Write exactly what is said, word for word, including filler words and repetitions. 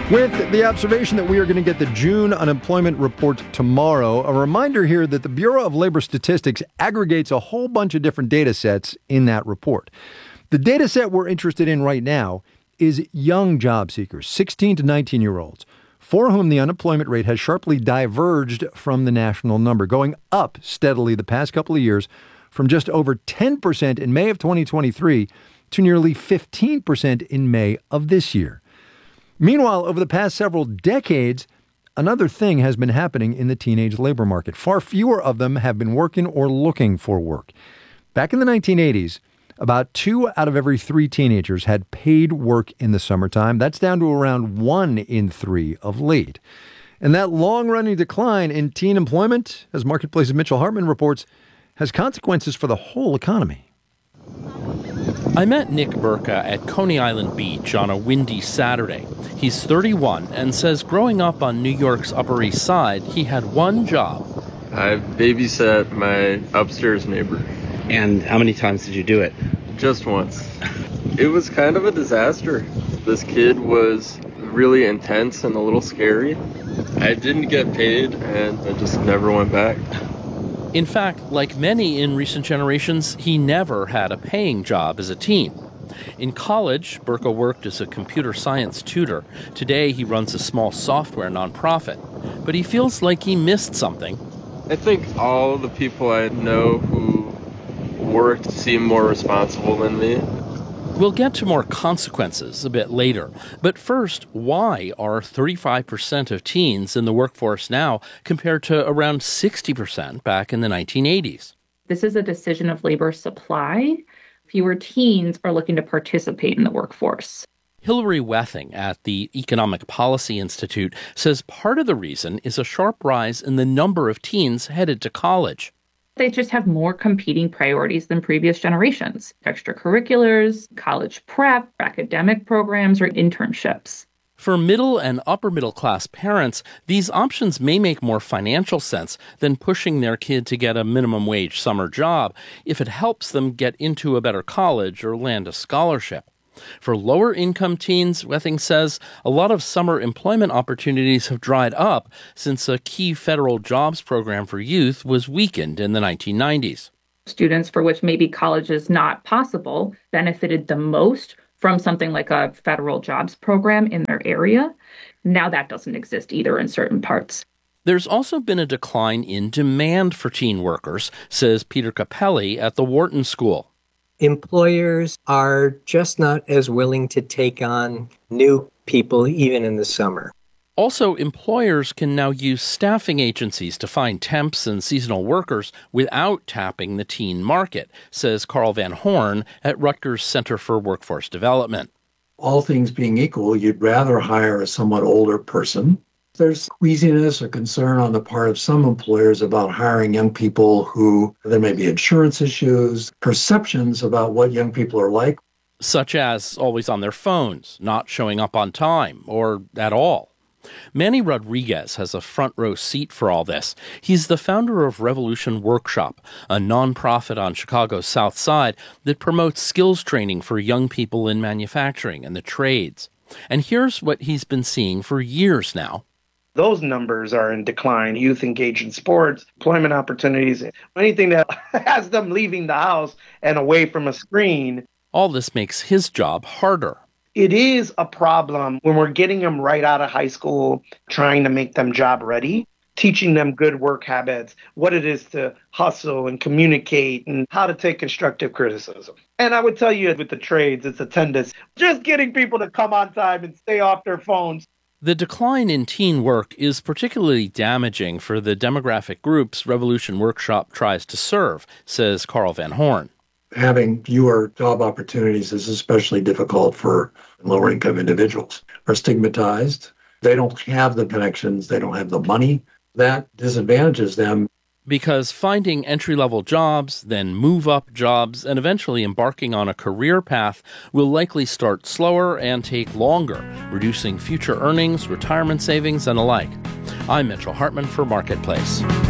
With the observation that we are going to get the June unemployment report tomorrow, a reminder here that the Bureau of Labor Statistics aggregates a whole bunch of different data sets in that report. The data set we're interested in right now is young job seekers, sixteen to nineteen-year-olds, for whom the unemployment rate has sharply diverged from the national number, going up steadily the past couple of years from just over ten percent in May of twenty twenty-three to nearly fifteen percent in May of this year. Meanwhile, over the past several decades, another thing has been happening in the teenage labor market. Far fewer of them have been working or looking for work. Back in the nineteen eighties, about two out of every three teenagers had paid work in the summertime. That's down to around one in three of late. And that long-running decline in teen employment, as Marketplace's Mitchell Hartman reports, has consequences for the whole economy. I met Nick Burka at Coney Island Beach on a windy Saturday. He's thirty-one and says growing up on New York's Upper East Side, he had one job. I babysat my upstairs neighbor. And how many times did you do it? Just once. It was kind of a disaster. This kid was really intense and a little scary. I didn't get paid, and I just never went back. In fact, like many in recent generations, he never had a paying job as a teen. In college, Burka worked as a computer science tutor. Today, he runs a small software nonprofit. But he feels like he missed something. I think all the people I know who worked seem more responsible than me. We'll get to more consequences a bit later. But first, why are thirty-five percent of teens in the workforce now compared to around sixty percent back in the nineteen eighties? This is a decision of labor supply. Fewer teens are looking to participate in the workforce. Hillary Wething at the Economic Policy Institute says part of the reason is a sharp rise in the number of teens headed to college. They just have more competing priorities than previous generations. Extracurriculars, college prep, academic programs, or internships. For middle and upper middle class parents, these options may make more financial sense than pushing their kid to get a minimum wage summer job if it helps them get into a better college or land a scholarship. For lower income teens, Wething says, a lot of summer employment opportunities have dried up since a key federal jobs program for youth was weakened in the nineteen nineties. Students for which maybe college is not possible benefited the most from something like a federal jobs program in their area. Now that doesn't exist either in certain parts. There's also been a decline in demand for teen workers, says Peter Capelli at the Wharton School. Employers are just not as willing to take on new people even in the summer. Also, employers can now use staffing agencies to find temps and seasonal workers without tapping the teen market, says Carl Van Horn at Rutgers Center for Workforce Development. All things being equal, you'd rather hire a somewhat older person. There's queasiness or concern on the part of some employers about hiring young people who there may be insurance issues, perceptions about what young people are like. Such as always on their phones, not showing up on time, or at all. Manny Rodriguez has a front row seat for all this. He's the founder of Revolution Workshop, a nonprofit on Chicago's South Side that promotes skills training for young people in manufacturing and the trades. And here's what he's been seeing for years now. Those numbers are in decline. Youth engaged in sports, employment opportunities, anything that has them leaving the house and away from a screen. All this makes his job harder. It is a problem when we're getting them right out of high school, trying to make them job ready, teaching them good work habits, what it is to hustle and communicate, and how to take constructive criticism. And I would tell you with the trades, it's attendance, just getting people to come on time and stay off their phones. The decline in teen work is particularly damaging for the demographic groups Revolution Workshop tries to serve, says Carl Van Horn. Having fewer job opportunities is especially difficult for lower-income individuals. Are stigmatized. They don't have the connections. They don't have the money. That disadvantages them. Because finding entry-level jobs, then move-up jobs, and eventually embarking on a career path will likely start slower and take longer, reducing future earnings, retirement savings, and the like. I'm Mitchell Hartman for Marketplace.